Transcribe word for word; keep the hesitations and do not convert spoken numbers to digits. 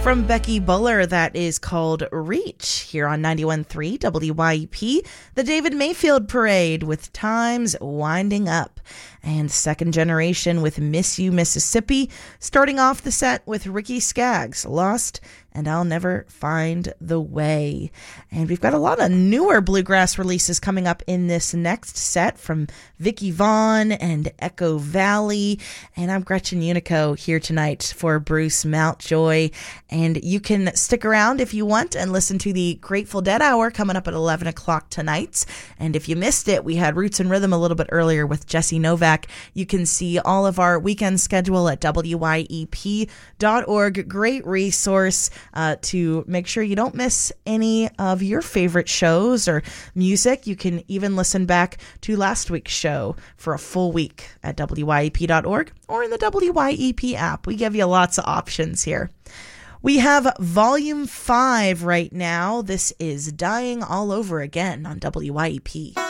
From Becky Buller, that is called Reach, here on ninety-one point three W Y E P, the David Mayfield Parade with Times Winding Up, and Second Generation with Miss You, Mississippi, starting off the set with Ricky Skaggs, Lost, and I'll Never Find the Way. And we've got a lot of newer bluegrass releases coming up in this next set from Vicky Vaughn and Echo Valley. And I'm Gretchen Unico here tonight for Bruce Mountjoy. And you can stick around if you want and listen to the Grateful Dead Hour coming up at eleven o'clock tonight. And if you missed it, we had Roots and Rhythm a little bit earlier with Jesse Novak. You can see all of our weekend schedule at W Y E P dot org. Great resource uh, to make sure you don't miss any of your favorite shows or music. You can even listen back to last week's show for a full week at W Y E P dot org or in the W Y E P app. We give you lots of options here. We have Volume five right now. This is Dying All Over Again on W Y E P.